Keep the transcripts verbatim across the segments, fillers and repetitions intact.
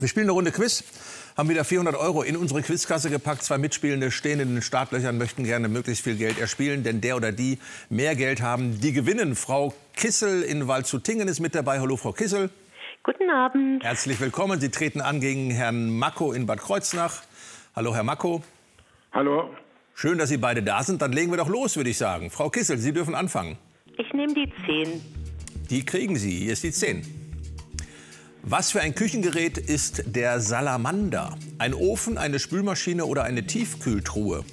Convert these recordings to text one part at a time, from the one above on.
Wir spielen eine Runde Quiz, haben wieder vierhundert Euro in unsere Quizkasse gepackt. Zwei Mitspielende stehen in den Startlöchern, möchten gerne möglichst viel Geld erspielen, denn der oder die mehr Geld haben, die gewinnen. Frau Kissel in Waldshut-Tiengen ist mit dabei. Hallo, Frau Kissel. Guten Abend. Herzlich willkommen. Sie treten an gegen Herrn Macko in Bad Kreuznach. Hallo, Herr Macko. Hallo. Schön, dass Sie beide da sind. Dann legen wir doch los, würde ich sagen. Frau Kissel, Sie dürfen anfangen. Ich nehme die zehn. Die kriegen Sie. Hier ist die zehn. Was für ein Küchengerät ist der Salamander? Ein Ofen, eine Spülmaschine oder eine Tiefkühltruhe?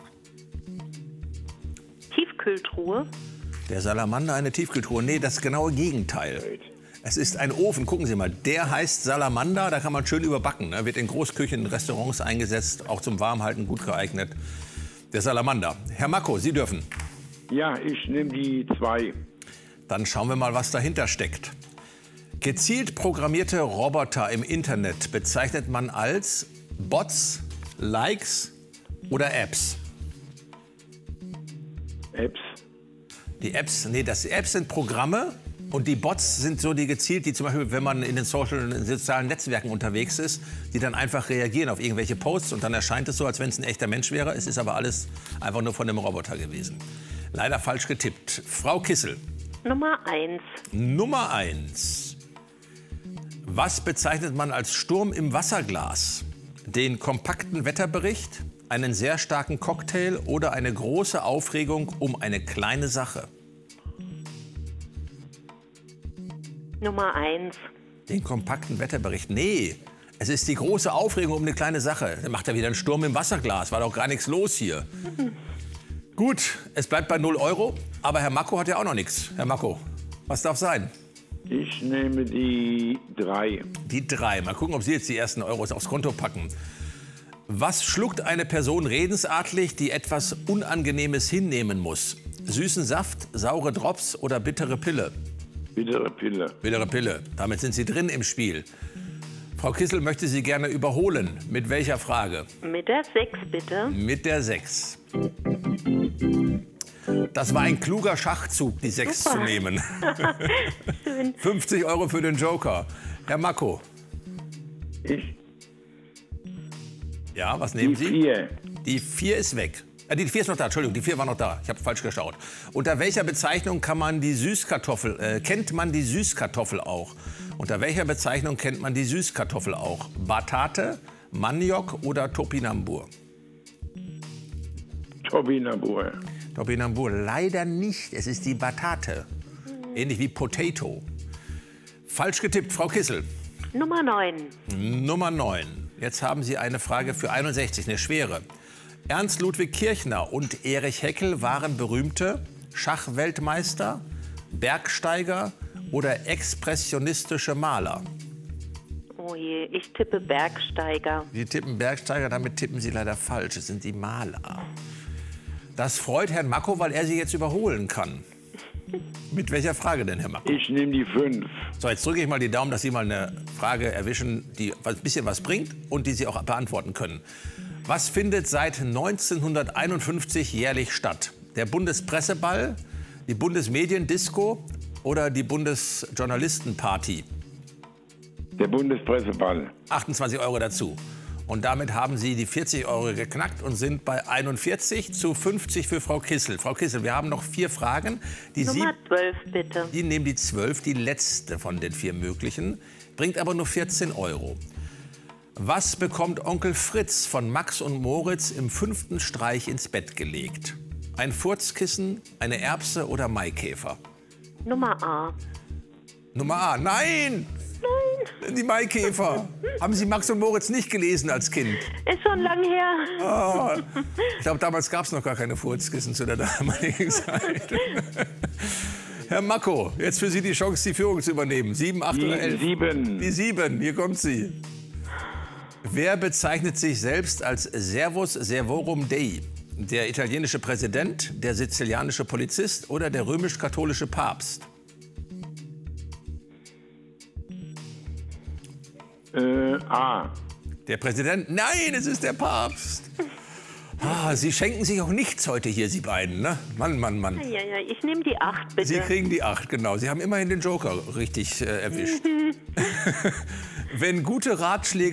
Tiefkühltruhe? Der Salamander, eine Tiefkühltruhe. Nee, das genaue Gegenteil. Es ist ein Ofen, gucken Sie mal, der heißt Salamander, da kann man schön überbacken. Ne? Wird in Großküchen, in Restaurants eingesetzt, auch zum Warmhalten gut geeignet. Der Salamander. Herr Macko, Sie dürfen. Ja, ich nehme die zwei. Dann schauen wir mal, was dahinter steckt. Gezielt programmierte Roboter im Internet bezeichnet man als Bots, Likes oder Apps? Apps. Die Apps, nee, das Apps sind Programme und die Bots sind so die gezielt, die zum Beispiel, wenn man in den Social, in den sozialen Netzwerken unterwegs ist, die dann einfach reagieren auf irgendwelche Posts und dann erscheint es so, als wenn es ein echter Mensch wäre. Es ist aber alles einfach nur von einem Roboter gewesen. Leider falsch getippt. Frau Kissel. Nummer eins. Nummer eins. Was bezeichnet man als Sturm im Wasserglas? Den kompakten Wetterbericht, einen sehr starken Cocktail oder eine große Aufregung um eine kleine Sache? Nummer eins. Den kompakten Wetterbericht? Nee, es ist die große Aufregung um eine kleine Sache. Dann macht er wieder einen Sturm im Wasserglas. War doch gar nichts los hier. Gut, es bleibt bei null Euro. Aber Herr Macko hat ja auch noch nichts. Herr Macko, was darf sein? Ich nehme die drei. Die drei. Mal gucken, ob Sie jetzt die ersten Euros aufs Konto packen. Was schluckt eine Person redensartlich, die etwas Unangenehmes hinnehmen muss? Süßen Saft, saure Drops oder bittere Pille? Bittere Pille. Bittere Pille. Damit sind Sie drin im Spiel. Frau Kissel möchte Sie gerne überholen. Mit welcher Frage? Mit der sechs, bitte. Mit der sechs. Das war ein kluger Schachzug, die sechs zu nehmen. Schön. fünfzig Euro für den Joker. Herr Macko. Ich. Ja, was nehmen Die Sie? vier. Die vier ist weg. Äh, die vier ist noch da, Entschuldigung, die vier war noch da. Ich habe falsch geschaut. Unter welcher Bezeichnung kann man die Süßkartoffel, äh, kennt man die Süßkartoffel auch? Unter welcher Bezeichnung kennt man die Süßkartoffel auch? Batate, Maniok oder Topinambur? Topinambur. Topinambur, leider nicht. Es ist die Batate. Ähnlich wie Potato. Falsch getippt, Frau Kissel. Nummer neun. Nummer neun. Jetzt haben Sie eine Frage für einundsechzig, eine schwere. Ernst Ludwig Kirchner und Erich Heckel waren berühmte Schachweltmeister, Bergsteiger oder expressionistische Maler. Oh je, ich tippe Bergsteiger. Sie tippen Bergsteiger, damit tippen Sie leider falsch. Es sind die Maler. Das freut Herrn Macko, weil er Sie jetzt überholen kann. Mit welcher Frage denn, Herr Macko? Ich nehme die fünf. So, jetzt drücke ich mal die Daumen, dass Sie mal eine Frage erwischen, die ein bisschen was bringt und die Sie auch beantworten können. Was findet seit neunzehnhunderteinundfünfzig jährlich statt? Der Bundespresseball, die Bundesmediendisco oder die Bundesjournalistenparty? Der Bundespresseball. achtundzwanzig Euro dazu. Und damit haben Sie die vierzig Euro geknackt und sind bei einundvierzig zu fünfzig für Frau Kissel. Frau Kissel, wir haben noch vier Fragen. Die Nummer Sie, zwölf, bitte. die nehmen die zwölf, die letzte von den vier möglichen, bringt aber nur vierzehn Euro. Was bekommt Onkel Fritz von Max und Moritz im fünften Streich ins Bett gelegt? Ein Furzkissen, eine Erbse oder Maikäfer? Nummer A. Nummer A. Nein! Nein! Die Maikäfer. Haben Sie Max und Moritz nicht gelesen als Kind? Ist schon lang her. Oh, ich glaube, damals gab es noch gar keine Furzkissen zu der damaligen Zeit. Herr Macko, jetzt für Sie die Chance, die Führung zu übernehmen. Sieben, acht oder elf? Die sieben. Die sieben, hier kommt sie. Wer bezeichnet sich selbst als Servus Servorum Dei? Der italienische Präsident, der sizilianische Polizist oder der römisch-katholische Papst? Äh, A. Der Präsident? Nein, es ist der Papst. Ah, Sie schenken sich auch nichts heute hier, Sie beiden, ne? Mann, Mann, Mann. Ja, ja, ich nehme die acht, bitte. Sie kriegen die acht, genau. Sie haben immerhin den Joker richtig äh, erwischt. Wenn gute Ratschläge